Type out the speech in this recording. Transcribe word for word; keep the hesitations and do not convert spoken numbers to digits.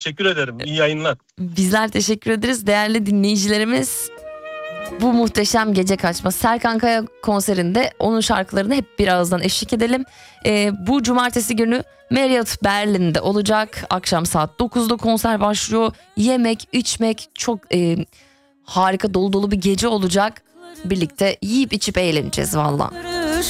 Teşekkür ederim. İyi yayınlar. Bizler teşekkür ederiz değerli dinleyicilerimiz. Bu muhteşem gece kaçma Serkan Kaya konserinde onun şarkılarını hep bir ağızdan eşlik edelim. Ee, bu cumartesi günü Marriott Berlin'de olacak. Akşam saat dokuzda konser başlıyor. Yemek, içmek çok e, harika dolu dolu bir gece olacak. Birlikte yiyip içip eğleneceğiz valla.